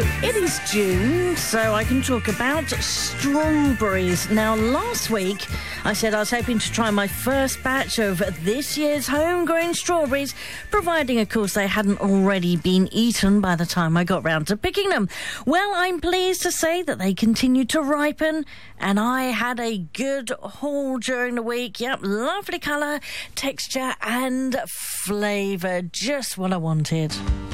It is June, so I can talk about strawberries. Now, last week, I said I was hoping to try my first batch of this year's homegrown strawberries, providing, of course, they hadn't already been eaten by the time I got round to picking them. Well, I'm pleased to say that they continued to ripen, and I had a good haul during the week. Yep, lovely colour, texture and flavour, just what I wanted.